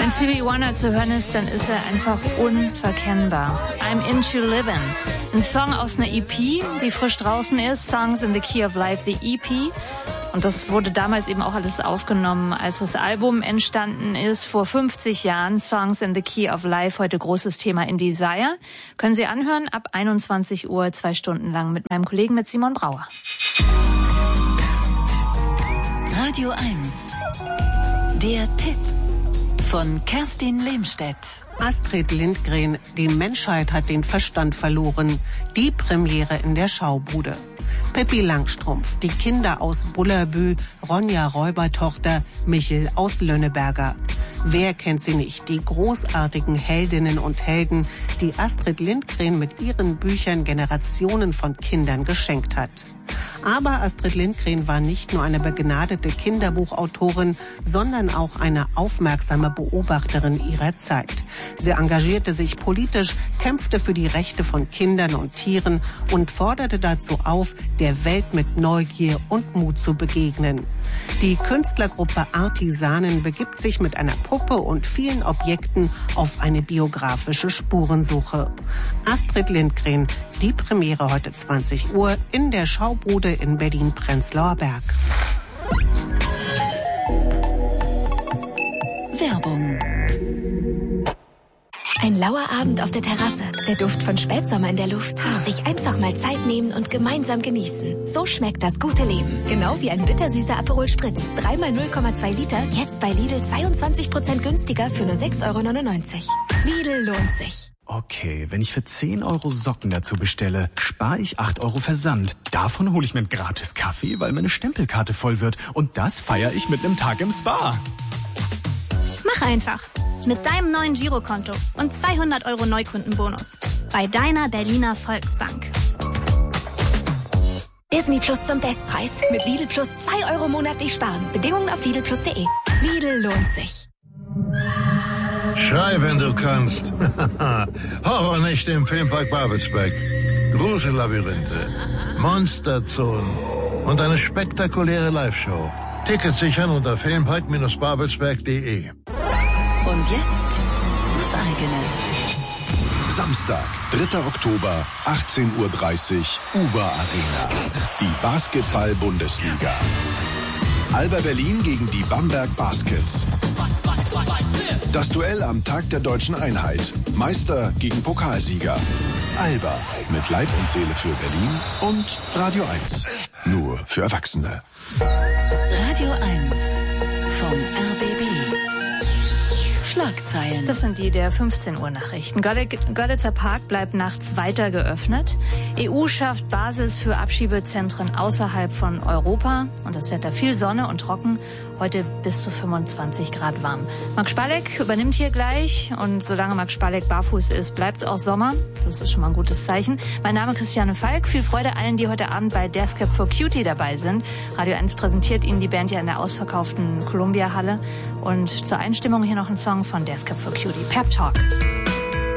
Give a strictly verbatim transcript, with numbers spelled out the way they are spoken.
Wenn Stevie Wonder zu hören ist, dann ist er einfach unverkennbar. I'm Into Livin'. Ein Song aus einer E P, die frisch draußen ist. Songs in the Key of Life, the E P. Und das wurde damals eben auch alles aufgenommen, als das Album entstanden ist, vor fünfzig Jahren. Songs in the Key of Life, heute großes Thema in Desire. Können Sie anhören, ab einundzwanzig Uhr, zwei Stunden lang mit meinem Kollegen, mit Simon Brauer. Radio eins. Der Tipp von Kerstin Lehmstedt. Astrid Lindgren, die Menschheit hat den Verstand verloren. Die Premiere in der Schaubude. Pippi Langstrumpf, die Kinder aus Bullabü, Ronja Räubertochter, Michel aus Lönneberger. Wer kennt sie nicht? Die großartigen Heldinnen und Helden, die Astrid Lindgren mit ihren Büchern Generationen von Kindern geschenkt hat. Aber Astrid Lindgren war nicht nur eine begnadete Kinderbuchautorin, sondern auch eine aufmerksame Beobachterin ihrer Zeit. Sie engagierte sich politisch, kämpfte für die Rechte von Kindern und Tieren und forderte dazu auf, der Welt mit Neugier und Mut zu begegnen. Die Künstlergruppe Artisanen begibt sich mit einer Puppe und vielen Objekten auf eine biografische Spurensuche. Astrid Lindgren, die Premiere heute zwanzig Uhr in der Schaubude in Berlin-Prenzlauer Berg. Werbung. Ein lauer Abend auf der Terrasse, der Duft von Spätsommer in der Luft. Sich einfach mal Zeit nehmen und gemeinsam genießen. So schmeckt das gute Leben. Genau wie ein bittersüßer Aperol Spritz. dreimal null Komma zwei Liter, jetzt bei Lidl zweiundzwanzig Prozent günstiger für nur sechs Euro neunundneunzig. Lidl lohnt sich. Okay, wenn ich für zehn Euro Socken dazu bestelle, spare ich acht Euro Versand. Davon hole ich mir einen gratis Kaffee, weil meine Stempelkarte voll wird. Und das feiere ich mit einem Tag im Spa. Mach einfach. Mit deinem neuen Girokonto und zweihundert Euro Neukundenbonus. Bei deiner Berliner Volksbank. Disney Plus zum Bestpreis. Mit Lidl Plus zwei Euro monatlich sparen. Bedingungen auf lidl plus punkt de. Lidl lohnt sich. Schrei, wenn du kannst. Horrornächte im Filmpark Babelsberg. Grusellabyrinthe, Monsterzonen und eine spektakuläre Live-Show. Tickets sichern unter filmpark babelsberg punkt de. Und jetzt was Eigenes. Samstag, dritter Oktober, achtzehn Uhr dreißig, Uber Arena. Die Basketball-Bundesliga. Alba Berlin gegen die Bamberg Baskets. Das Duell am Tag der deutschen Einheit. Meister gegen Pokalsieger. Alba mit Leib und Seele für Berlin und Radio eins. Nur für Erwachsene. Radio eins vom R B B. Schlagzeilen. Das sind die der fünfzehn Uhr Nachrichten. Görlitzer Park bleibt nachts weiter geöffnet. E U schafft Basis für Abschiebezentren außerhalb von Europa. Und das Wetter viel Sonne und trocken. Heute bis zu fünfundzwanzig Grad warm. Max Spalek übernimmt hier gleich. Und solange Max Spalek barfuß ist, bleibt es auch Sommer. Das ist schon mal ein gutes Zeichen. Mein Name ist Christiane Falk. Viel Freude allen, die heute Abend bei Death Cab for Cutie dabei sind. Radio eins präsentiert Ihnen die Band ja in der ausverkauften Columbia Halle. Und zur Einstimmung hier noch ein Song von Death Cab for Cutie, Pep Talk.